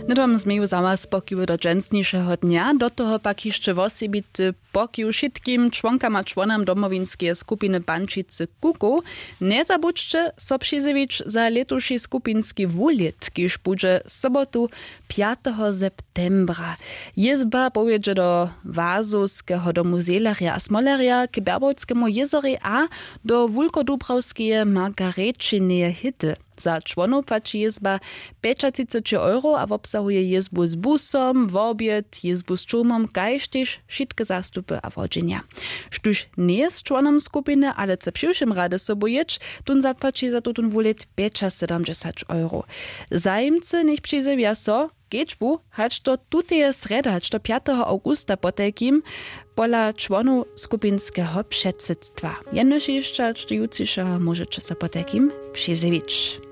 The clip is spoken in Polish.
Nedom zmeju zama spokiły do dżęsniejszego dnia, do toho pak jeszcze wosebity pokił wszystkim członkam a członam domowinskie skupiny Bančice Kuku. Nie zabudźcie, so przyzewicz za letuszy skupinski wulet, kiż będzie sobotu 5. septembra. Jezba powiedzie do Wazowskiego domu Zelaria a Smolaria k Berbowskiemu jezery a do Wulkodubrawskie Margaretčineje hyty. Za członów płaci jezba 35 euro, a obsahuje jezbu z busom, wobiet, jezbu z czumom, kajsztyż, wszystkie zastupy a wodzenia. Sztuż nie jest członom skupiny, ale co przyjszym rady sobojecz, tun zapłaci za tutun wulet 570 euro. Zajemcy niech przyzewia so, Gečbu, hač to tuteje sreda, hač to 5. augusta potekim, pola członów skupinskiego przedsedztwa. Jenoż jeszcze, hač to jutrzejszego możecie se potekim przyzewić.